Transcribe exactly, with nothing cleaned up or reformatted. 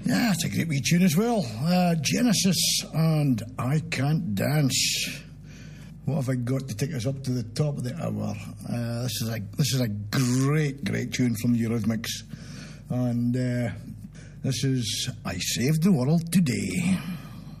Yeah, it's a great wee tune as well. Uh, Genesis and I Can't Dance. What have I got to take us up to the top of the hour? Uh, this is a this is a great, great tune from the Eurythmics. And uh, this is I Saved the World Today.